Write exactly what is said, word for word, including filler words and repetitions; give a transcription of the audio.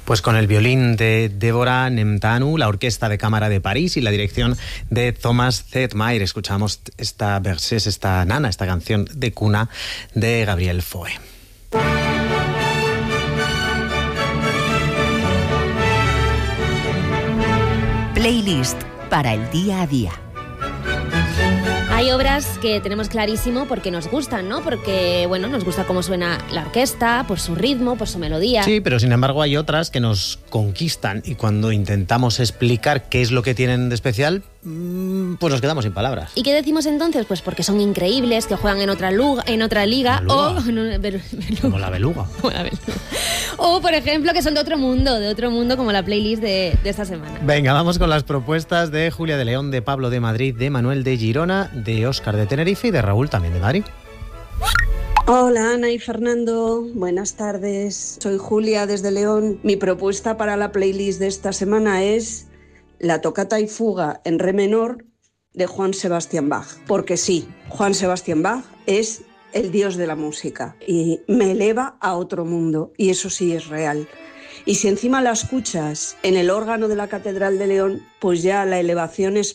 Pues con el violín de Débora Nemtanu, la Orquesta de Cámara de París y la dirección de Thomas Zetmayer, escuchamos esta Berceuse, esta nana, esta canción de cuna de Gabriel Fauré. Playlist para el día a día. Hay obras que tenemos clarísimo porque nos gustan, ¿no? Porque, bueno, nos gusta cómo suena la orquesta, por su ritmo, por su melodía. Sí, pero sin embargo hay otras que nos conquistan y cuando intentamos explicar qué es lo que tienen de especial, pues nos quedamos sin palabras. ¿Y qué decimos entonces? Pues porque son increíbles, que juegan en otra, luga, en otra liga o... No, bel, como la beluga. Como la beluga. O, por ejemplo, que son de otro mundo, de otro mundo como la playlist de, de esta semana. Venga, vamos con las propuestas de Julia de León, de Pablo de Madrid, de Manuel de Girona, de Óscar de Tenerife y de Raúl también de Madrid. Hola Ana y Fernando, buenas tardes. Soy Julia desde León. Mi propuesta para la playlist de esta semana es la tocata y fuga en re menor de Johann Sebastian Bach. Porque sí, Johann Sebastian Bach es el dios de la música y me eleva a otro mundo, y eso sí es real. Y si encima la escuchas en el órgano de la Catedral de León, pues ya la elevación es